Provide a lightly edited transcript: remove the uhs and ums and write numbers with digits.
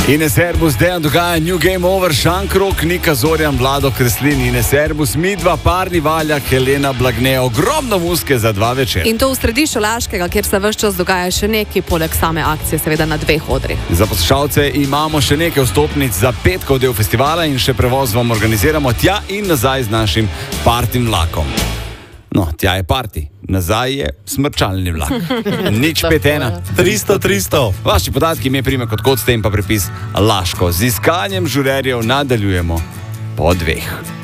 Ines Servus, Dejan Dogaja, New Game Over, Šankrok, Nika Zorjan, Vlado Kreslin, Ines Servus, midva, Parni Valjak, Helena Blagne, ogromno muske za 2 večer. In to v središču Laškega, kjer se ves čas dogaja še nekaj, poleg same akcije, seveda na 2 odrih. Za poslušalce imamo še nekaj vstopnic za petkov del festivala in še prevoz vam organiziramo tja in nazaj z našim partim vlakom. No, tja je parti, nazaj je smrčalni vlak. Nič 5-1. 300. Vaši podatki, ime, priimek, od kod ste in pa prepis Laško. Z iskanjem žurerjev nadaljujemo po 2.